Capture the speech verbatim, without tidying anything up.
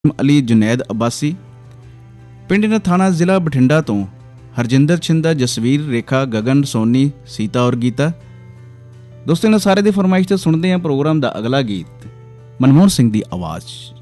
ਅਲੀ ਜੁਨੈਦ ਅਬਾਸੀ। ਪਿੰਡ ਨਥਾਣਾ ਜ਼ਿਲ੍ਹਾ ਬਠਿੰਡਾ ਤੋਂ ਹਰਜਿੰਦਰ ਛਿੰਦਾ, ਜਸਵੀਰ, ਰੇਖਾ, ਗਗਨ, ਸੋਨੀ, ਸੀਤਾ ਔਰ ਗੀਤਾ। ਦੋਸਤੋ, ਇਹਨਾਂ ਸਾਰੇ ਦੀ ਫਰਮਾਇਸ਼ ਤੇ ਸੁਣਦੇ ਹਾਂ ਪ੍ਰੋਗਰਾਮ ਦਾ ਅਗਲਾ ਗੀਤ ਮਨਮੋਹਨ ਸਿੰਘ ਦੀ ਆਵਾਜ਼।